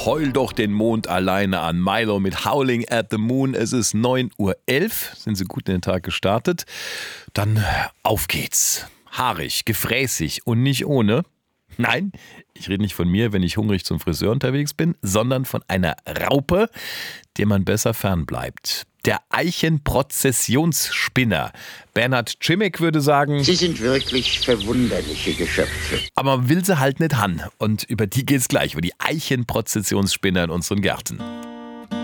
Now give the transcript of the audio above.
Heul doch den Mond alleine an. Milo mit Howling at the Moon. Es ist 9:11 Uhr. Sind Sie gut in den Tag gestartet? Dann auf geht's. Haarig, gefräßig und nicht ohne. Nein, ich rede nicht von mir, wenn ich hungrig zum Friseur unterwegs bin, sondern von einer Raupe, der man besser fernbleibt. Der Eichenprozessionsspinner. Bernhard Czimek würde sagen, Sie sind wirklich verwunderliche Geschöpfe. aber man will sie halt nicht han. Und über die geht's gleich, über die Eichenprozessionsspinner in unseren Gärten.